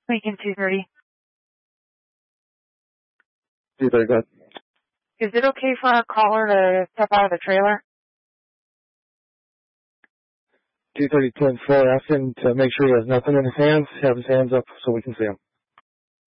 Lincoln 230. 230, go ahead. Is it okay for our caller to step out of the trailer? 230, 10-4, ask him to make sure he has nothing in his hands, have his hands up so we can see him.